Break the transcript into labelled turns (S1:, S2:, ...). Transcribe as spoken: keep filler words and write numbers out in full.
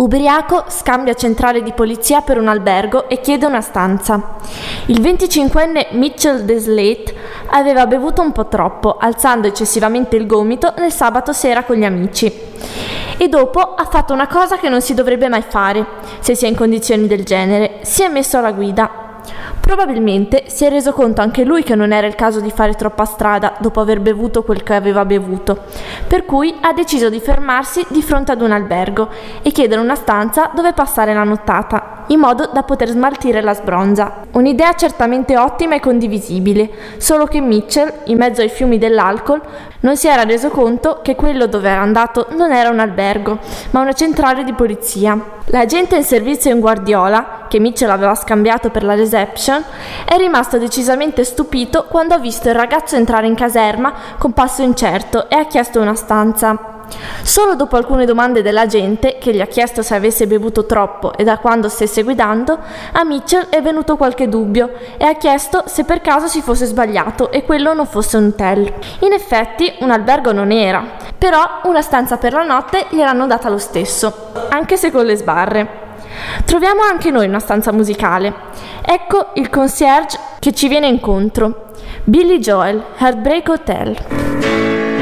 S1: Ubriaco, scambia centrale di polizia per un albergo e chiede una stanza. Il venticinquenne Mitchell Deslate aveva bevuto un po' troppo, alzando eccessivamente il gomito nel sabato sera con gli amici. E dopo ha fatto una cosa che non si dovrebbe mai fare, se si è in condizioni del genere: si è messo alla guida. Probabilmente si è reso conto anche lui che non era il caso di fare troppa strada dopo aver bevuto quel che aveva bevuto, per cui ha deciso di fermarsi di fronte ad un albergo e chiedere una stanza dove passare la nottata, in modo da poter smaltire la sbronza. Un'idea certamente ottima e condivisibile, solo che Mitchell, in mezzo ai fiumi dell'alcol, non si era reso conto che quello dove era andato non era un albergo, ma una centrale di polizia. L'agente in servizio in Guardiola, che Mitchell aveva scambiato per la reception, è rimasto decisamente stupito quando ha visto il ragazzo entrare in caserma con passo incerto e ha chiesto una stanza. Solo dopo alcune domande dell'agente, che gli ha chiesto se avesse bevuto troppo e da quando stesse guidando, a Mitchell è venuto qualche dubbio e ha chiesto se per caso si fosse sbagliato e quello non fosse un hotel. In effetti un albergo non era, però una stanza per la notte gliel'hanno data lo stesso, anche se con le sbarre. Troviamo anche noi una stanza musicale. Ecco il concierge che ci viene incontro. Billy Joel, Heartbreak Hotel.